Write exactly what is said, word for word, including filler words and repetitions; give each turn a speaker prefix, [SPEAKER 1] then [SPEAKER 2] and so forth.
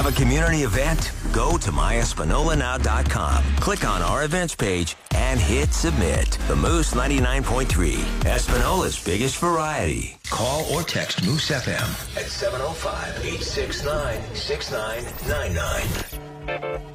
[SPEAKER 1] Have a community event? Go to my espanola now dot com. Click on our events page and hit submit. The Moose ninety-nine point three, Espanola's biggest variety. Call or text Moose F M at seven oh five, eight six nine, six nine nine nine.